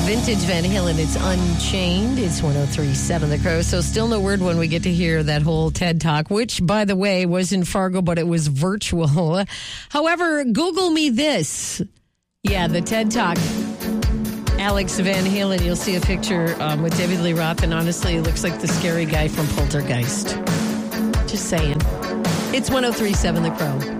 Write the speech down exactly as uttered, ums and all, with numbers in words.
vintage Van Halen. It's Unchained. It's one oh three point seven The Crow. So still no word when we get to hear that whole TED Talk, which, by the way, was in Fargo, but it was virtual. However, Google me this. Yeah, the TED Talk. Alex Van Halen. You'll see a picture um, with David Lee Roth, and honestly, it looks like the scary guy from Poltergeist. Just saying. It's one oh three point seven The Crow.